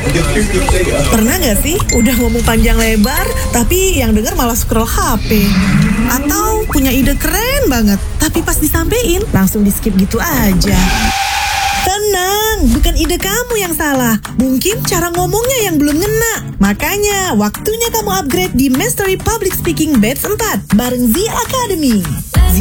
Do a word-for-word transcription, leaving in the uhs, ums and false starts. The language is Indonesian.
Pernah gak sih udah ngomong panjang lebar, tapi yang denger malah scroll H P? Atau punya ide keren banget, tapi pas disampein langsung di skip gitu aja? Tenang, bukan ide kamu yang salah. Mungkin cara ngomongnya yang belum ngena. Makanya, waktunya kamu upgrade di Mastery Public Speaking Batch empat bareng Z Academy.